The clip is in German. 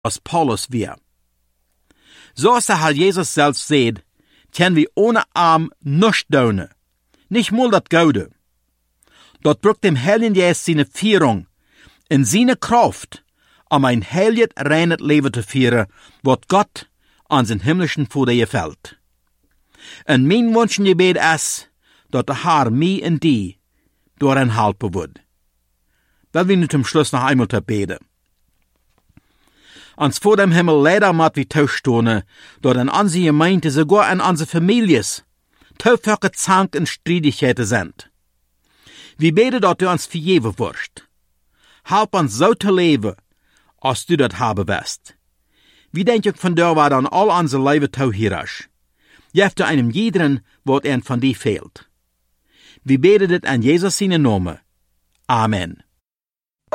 als Paulus wir. So als der Herr Jesus selbst sagt, können wir ohne Arm nichts tun, nicht mal das Gute. Dort braucht dem Heiligen Geist seine Führung in seine Kraft, um ein heiliges, reines Leben zu führen, was Gott an sein himmlischen Vater gefällt. Und mein Wunsch und Gebet ist, dass der Herr mich und die darin helfen wird. Weil wir nun zum Schluss noch einmal zu beten. Ans vor dem Himmel leider mat wir tauschstone, dort in unsere Gemeinde, sogar in unsere Families, taufelke Zank und Streitigkeiten sind. Wir beten, dass du uns vergeben wirst. Help uns so zu leben, als du das haben wirst. Wie denk ich von dir, war dann all unser Leben tauhirisch. Jeft du einem jeden, was von dir fehlt. Wir beten das an Jesus seinen Namen. Amen.